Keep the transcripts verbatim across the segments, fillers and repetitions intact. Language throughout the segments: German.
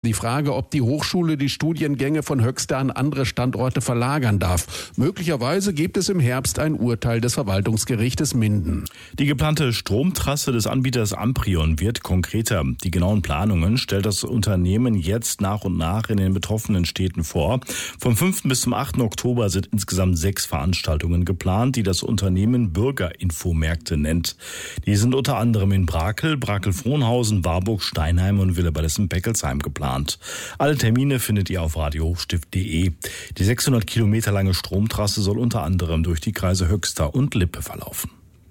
Die Frage, ob die Hochschule die Studiengänge von Höxter an andere Standorte verlagern darf. Möglicherweise gibt es im Herbst ein Urteil des Verwaltungsgerichtes Minden. Die geplante Stromtrasse des Anbieters Amprion wird konkreter. Die genauen Planungen stellt das Unternehmen jetzt nach und nach in den betroffenen Städten vor. Vom fünften bis zum achten Oktober sind insgesamt sechs Veranstaltungen geplant, die das Unternehmen Bürgerinfomärkte nennt. Die sind unter anderem in Brakel, Brakel-Frohnhausen, Warburg, Steinheim und Willebadessen-Beckelsheim geplant. Alle Termine findet ihr auf radio hochstift punkt de. Die sechshundert Kilometer lange Stromtrasse soll unter anderem durch die Kreise Höxter und Lippe verlaufen.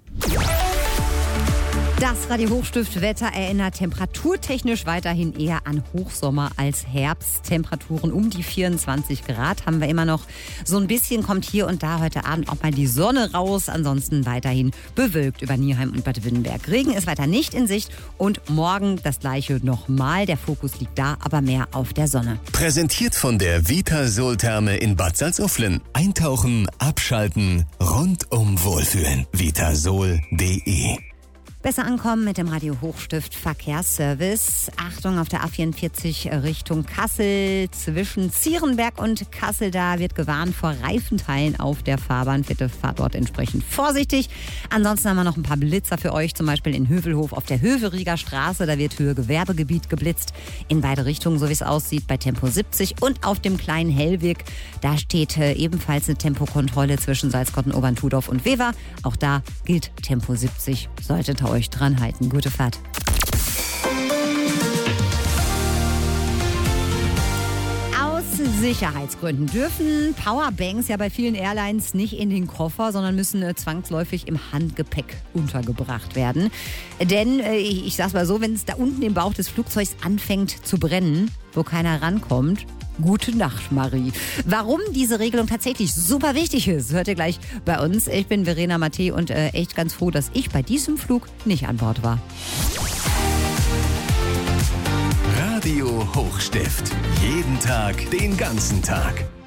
Das Radio Hochstift Wetter erinnert temperaturtechnisch weiterhin eher an Hochsommer als Herbst. Temperaturen um die vierundzwanzig Grad haben wir immer noch. So ein bisschen kommt hier und da heute Abend auch mal die Sonne raus. Ansonsten weiterhin bewölkt über Nierheim und Bad Windberg. Regen ist weiter nicht in Sicht und morgen das gleiche nochmal. Der Fokus liegt da, aber mehr auf der Sonne. Präsentiert von der Vitasol-Therme in Bad Salzuflen. Eintauchen, abschalten, rundum wohlfühlen. vitasol punkt de. Besser ankommen mit dem Radio Hochstift Verkehrsservice. Achtung auf der A vierundvierzig Richtung Kassel. Zwischen Zierenberg und Kassel, da wird gewarnt vor Reifenteilen auf der Fahrbahn. Bitte fahrt dort entsprechend vorsichtig. Ansonsten haben wir noch ein paar Blitzer für euch, zum Beispiel in Hövelhof auf der Hövelrieger Straße. Da wird Höhe Gewerbegebiet geblitzt. In beide Richtungen, so wie es aussieht, bei Tempo siebzig. Und auf dem kleinen Hellweg, da steht äh, ebenfalls eine Tempokontrolle zwischen Salzkotten, Obernthudorf und Wever. Auch da gilt Tempo siebzig. Solltet ihr euch dran halten. Gute Fahrt. Aus Sicherheitsgründen dürfen Powerbanks ja bei vielen Airlines nicht in den Koffer, sondern müssen äh, zwangsläufig im Handgepäck untergebracht werden. Denn, äh, ich, ich sag's mal so, wenn es da unten im Bauch des Flugzeugs anfängt zu brennen, wo keiner rankommt, gute Nacht, Marie. Warum diese Regelung tatsächlich super wichtig ist, hört ihr gleich bei uns. Ich bin Verena Mattei und äh, echt ganz froh, dass ich bei diesem Flug nicht an Bord war. Radio Hochstift. Jeden Tag, den ganzen Tag.